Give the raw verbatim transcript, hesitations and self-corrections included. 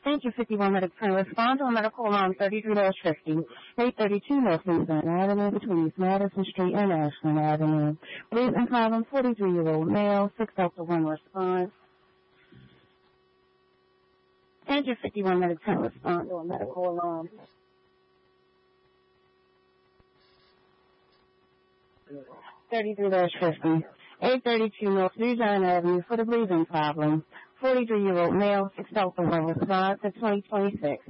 Danger fifty-one medic ten, respond to a medical alarm thirty-three fifty, eight thirty-two North Louisiana Avenue between East Madison Street and Ashland Avenue. Breathing problem, forty-three-year-old male, six Delta one response. Danger fifty-one medic ten, respond to a medical alarm. thirty-three fifty, eight thirty-two North Louisiana Avenue for the breathing problem. forty-three-year-old male, six Delta one response at twenty twenty-six.